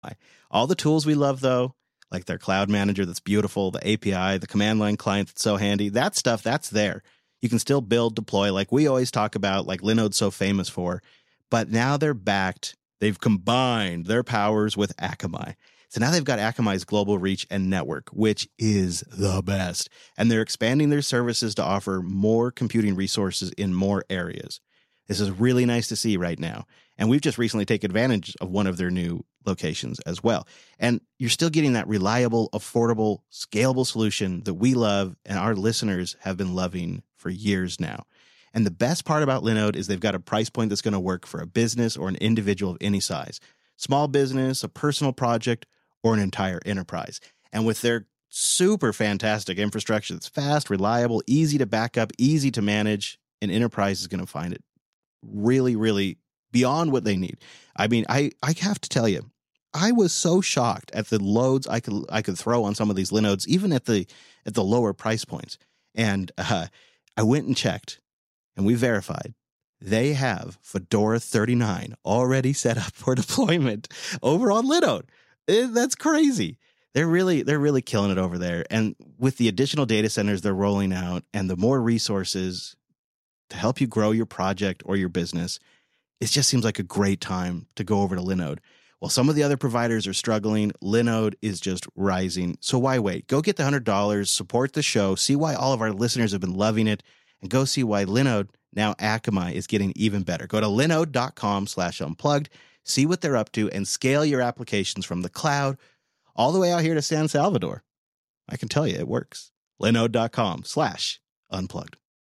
All the tools we love, though, like their cloud manager that's beautiful, the API, the command line client that's so handy, that stuff, that's there. You can still build, deploy, like we always talk about, like Linode's so famous for. But now they're backed. They've combined their powers with Akamai. So now they've got Akamai's global reach and network, which is the best. And they're expanding their services to offer more computing resources in more areas. This is really nice to see right now. And we've just recently taken advantage of one of their new locations as well. And you're still getting that reliable, affordable, scalable solution that we love and our listeners have been loving for years now. And the best part about Linode is they've got a price point that's going to work for a business or an individual of any size. Small business, a personal project, or an entire enterprise. And with their super fantastic infrastructure that's fast, reliable, easy to back up, easy to manage, an enterprise is going to find it really, really beyond what they need. I mean, I have to tell you, I was so shocked at the loads I could throw on some of these Linodes, even at the lower price points. And I went and checked, and we verified they have Fedora 39 already set up for deployment over on Linode. That's crazy. They're really killing it over there. And with the additional data centers they're rolling out and the more resources to help you grow your project or your business, it just seems like a great time to go over to Linode. While some of the other providers are struggling, Linode is just rising. So why wait? Go get the $100, support the show, see why all of our listeners have been loving it, and go see why Linode, now Akamai, is getting even better. Go to linode.com/unplugged, see what they're up to, and scale your applications from the cloud all the way out here to San Salvador. I can tell you it works. linode.com/unplugged.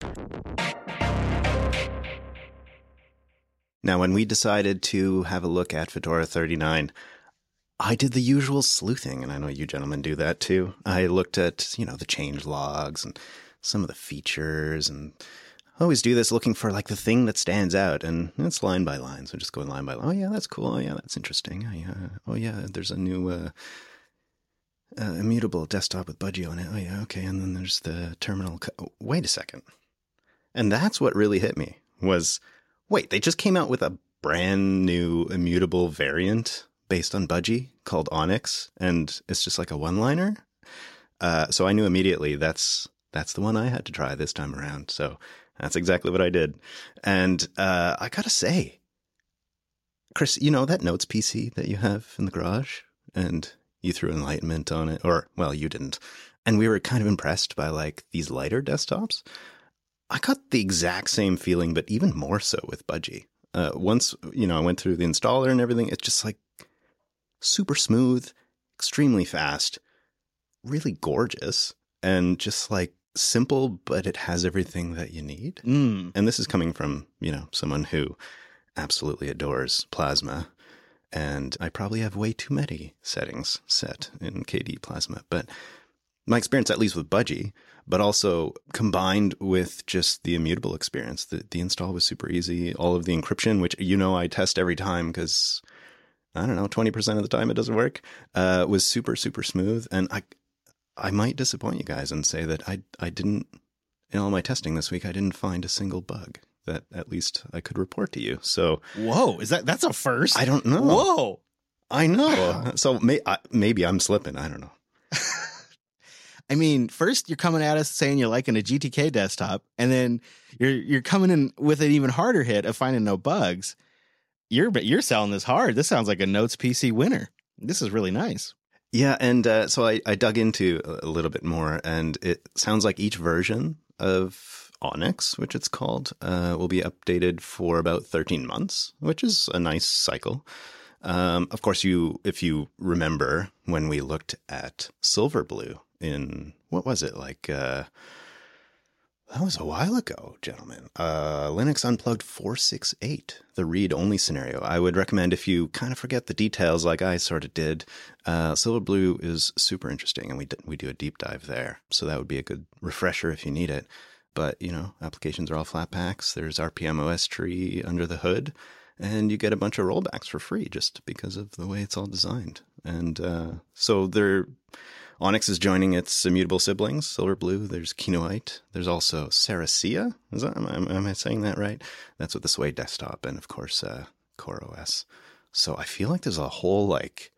Now, when we decided to have a look at Fedora 39, I did the usual sleuthing, and I know you gentlemen do that too. I looked at, the change logs and some of the features, and I always do this looking for like the thing that stands out, and it's line by line. So just going line by line. Oh yeah, that's cool. Oh yeah, that's interesting. Oh yeah, there's a new immutable desktop with Budgie on it. Oh yeah, okay. And then there's the terminal. Wait a second. And that's what really hit me was, wait, they just came out with a brand new immutable variant based on Budgie called Onyx, and it's just like a one-liner. So I knew immediately that's the one I had to try this time around. So that's exactly what I did. And I gotta say, Chris, that Notes PC that you have in the garage, and you threw Enlightenment on it, or, well, you didn't. And we were kind of impressed by like these lighter desktops. I got the exact same feeling, but even more so with Budgie. Once, I went through the installer and everything, it's just like super smooth, extremely fast, really gorgeous, and just like simple, but it has everything that you need. And this is coming from, someone who absolutely adores Plasma. And I probably have way too many settings set in KDE Plasma. But my experience, at least with Budgie, but also combined with just the immutable experience, the install was super easy. All of the encryption, which, I test every time because, 20% of the time it doesn't work, was super, super smooth. And I might disappoint you guys and say that I didn't, in all my testing this week, I didn't find a single bug that at least I could report to you. So, whoa, that's a first? I don't know. Whoa, I know. So maybe I'm slipping. I don't know. I mean, first you're coming at us saying you're liking a GTK desktop, and then you're coming in with an even harder hit of finding no bugs. You're selling this hard. This sounds like a Notes PC winner. This is really nice. Yeah, and so I dug into a little bit more, and it sounds like each version of Onyx, which it's called, will be updated for about 13 months, which is a nice cycle. Of course, if you remember when we looked at Silverblue in, what was it, like, that was a while ago, gentlemen. Linux Unplugged 468, the read-only scenario. I would recommend, if you kind of forget the details like I sort of did, Silverblue is super interesting, and we do a deep dive there. So that would be a good refresher if you need it. But, applications are all Flatpaks. There's RPM OS tree under the hood, and you get a bunch of rollbacks for free just because of the way it's all designed. And so Onyx is joining its immutable siblings, Silverblue. There's Kinoite. There's also Saracea. Am I saying that right? That's with the Sway desktop, and of course, CoreOS. So I feel like there's a whole like